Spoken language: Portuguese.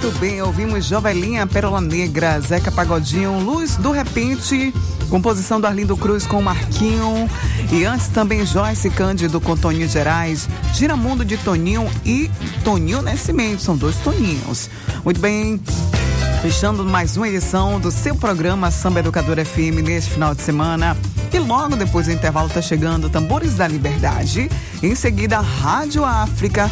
Muito bem, ouvimos Jovelinha, Pérola Negra, Zeca Pagodinho, Luz do Repente, composição do Arlindo Cruz com Marquinho. E antes também Joyce Cândido com Toninho Gerais, Giramundo de Toninho e Toninho Nascimento, são dois Toninhos. Muito bem, fechando mais uma edição do seu programa Samba Educadora FM neste final de semana. E logo depois do intervalo está chegando Tambores da Liberdade. Em seguida, Rádio África,